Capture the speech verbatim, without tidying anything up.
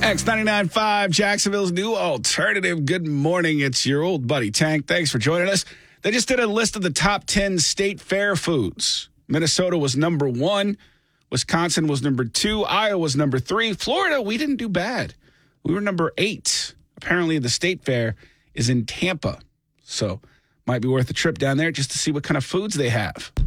X ninety-nine point five, Jacksonville's new alternative. Good morning. It's your old buddy Tank. Thanks for joining us. They just did a list of the top ten state fair foods. Minnesota was number one. Wisconsin was number two. Iowa was number three. Florida, we didn't do bad. We were number eight. Apparently, the state fair is in Tampa. So, might be worth a trip down there just to see what kind of foods they have.